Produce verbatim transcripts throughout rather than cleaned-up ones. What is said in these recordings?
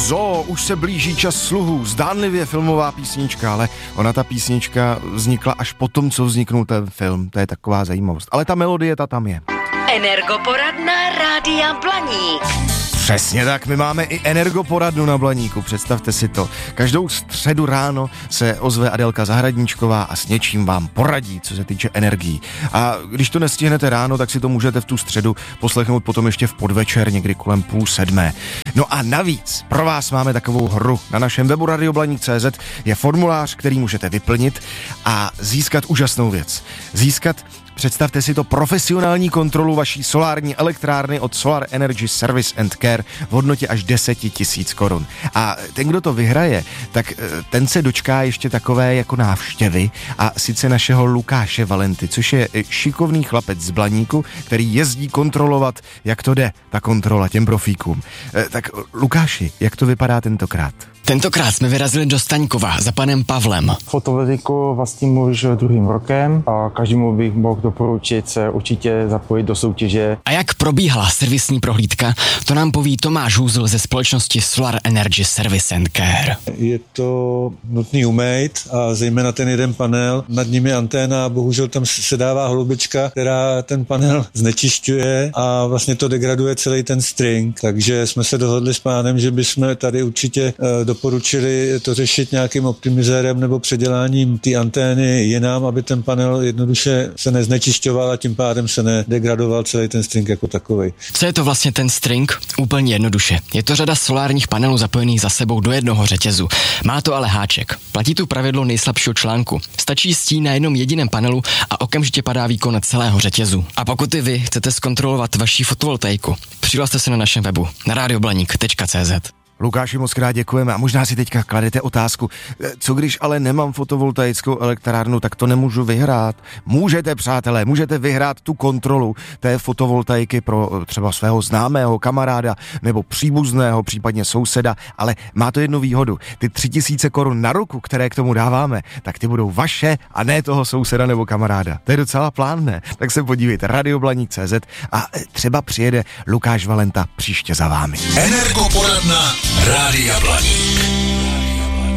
Zo, už se blíží čas sluhů, zdánlivě filmová písnička, ale ona ta písnička vznikla až potom, co vzniknul ten film, to je taková zajímavost. Ale ta melodie, ta tam je. Energoporadna Rádia Blaník. Přesně tak, my máme i energoporadnu na Blaníku, představte si to. Každou středu ráno se ozve Adelka Zahradníčková a s něčím vám poradí, co se týče energií. A když to nestihnete ráno, tak si to můžete v tu středu poslechnout potom ještě v podvečer, někdy kolem půl sedmé. No a navíc pro vás máme takovou hru. Na našem webu radioblaník tečka cé zet je formulář, který můžete vyplnit a získat úžasnou věc. Získat, představte si to, profesionální kontrolu vaší solární elektrárny od Solar Energy Service and Care v hodnotě až deset tisíc korun. A ten, kdo to vyhraje, tak ten se dočká ještě takové jako návštěvy, a sice našeho Lukáše Valenty, což je šikovný chlapec z Blaníku, který jezdí kontrolovat, jak to jde, ta kontrola těm profíkům. Tak Lukáši, jak to vypadá tentokrát? Tentokrát jsme vyrazili do Staňkova za panem Pavlem. Fotovoltaiku vlastním už druhým rokem a každému bych mohl doporučit se určitě zapojit do soutěže. A jak probíhala servisní prohlídka, to nám poví Tomáš Hůzl ze společnosti Solar Energy Service and Care. Je to nutný umýt a zejména ten jeden panel, nad ním je anténa a bohužel tam se dává hloubička, která ten panel znečišťuje a vlastně to degraduje celý ten string. Takže jsme se dohodli s pánem, že bychom tady určitě do doporučili to řešit nějakým optimizérem nebo předěláním té antény jinam, aby ten panel jednoduše se neznečišťoval a tím pádem se nedegradoval celý ten string jako takovej. Co je to vlastně ten string? Úplně jednoduše. Je to řada solárních panelů zapojených za sebou do jednoho řetězu. Má to ale háček. Platí tu pravidlo nejslabšího článku. Stačí stín na jednom jediném panelu a okamžitě padá výkon celého řetězu. A pokud i vy chcete zkontrolovat vaši fotovoltaiku, přihlaste se na našem webu na radioblaník tečka cé zet. Lukáši, moc krát děkujeme a možná si teďka kladete otázku, co když ale nemám fotovoltaickou elektrárnu, tak to nemůžu vyhrát. Můžete, přátelé, můžete vyhrát tu kontrolu té fotovoltaiky pro třeba svého známého kamaráda nebo příbuzného, případně souseda, ale má to jednu výhodu. Ty tři tisíce korun na ruku, které k tomu dáváme, tak ty budou vaše a ne toho souseda nebo kamaráda. To je docela plánné. Tak se podívejte, radioblaník tečka cé zet a třeba přijede Lukáš Valenta příště za vámi. Energoporadna Rádia Blaník.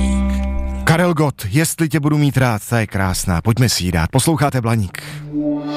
Karel Gott, Jestli tě budu mít rád, ta je krásná. Pojďme si ji dát. Posloucháte Blaník.